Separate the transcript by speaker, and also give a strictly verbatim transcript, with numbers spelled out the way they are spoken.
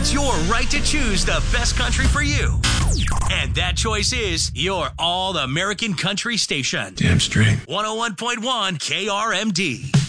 Speaker 1: It's your right to choose the best country for you. And that choice is your All-American Country station.
Speaker 2: Damn straight.
Speaker 1: one oh one point one K R M D.